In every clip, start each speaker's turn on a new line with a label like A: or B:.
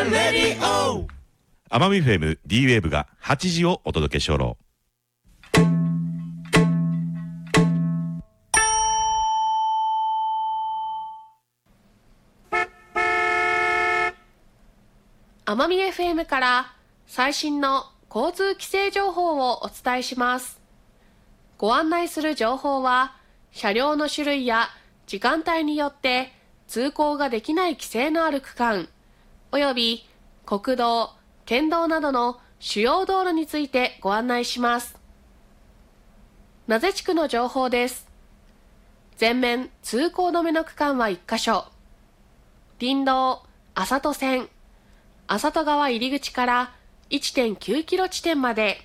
A: レディオ
B: 奄美フェム D ウェーブが8時をお届けしょろ。
C: 奄美 FM から最新の交通規制情報をお伝えします。ご案内する情報は、車両の種類や時間帯によって通行ができない規制のある区間、および国道、県道などの主要道路についてご案内します。名瀬地区の情報です。全面通行止めの区間は1カ所。林道、麻戸線、麻戸川入口から 1.9 キロ地点まで。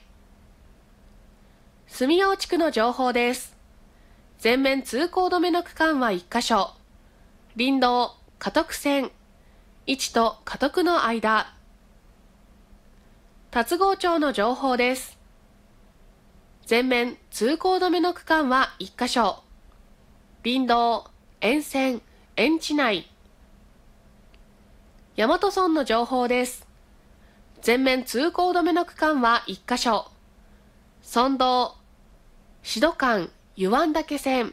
C: 住用地区の情報です。全面通行止めの区間は1カ所。林道、嘉徳線、市と嘉徳の間。龍郷町の情報です。全面通行止めの区間は1カ所。林道、沿線、園地内。大和村の情報です。全面通行止めの区間は1カ所。村道、志度間、湯湾岳線。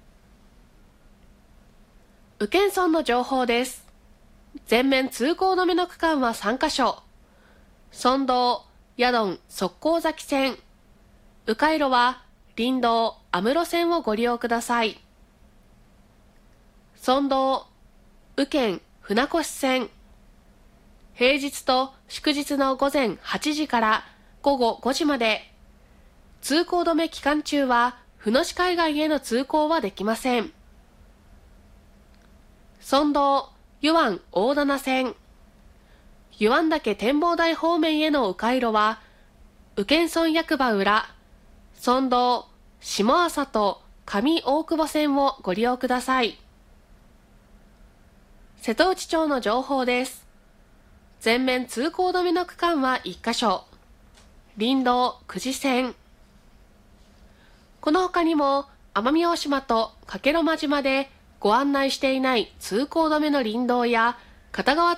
C: 宇検村の情報です。全面通行止めの区間は3カ所。村道、矢丼、側溝崎線。迂回路は林道、安室線をご利用ください。村道、宇検、船越線。平日と祝日の午前8時から午後5時まで。通行止め期間中は、船越海岸への通行はできません。村道、湯湾大棚線。湯湾岳展望台方面への迂回路は、宇検村役場裏、村道、下朝と上大久保線をご利用ください。瀬戸内町の情報です。全面通行止めの区間は1カ所。林道、久慈線。この他にも、奄美大島と加計呂麻島でご案内していない通行止めの林道や片側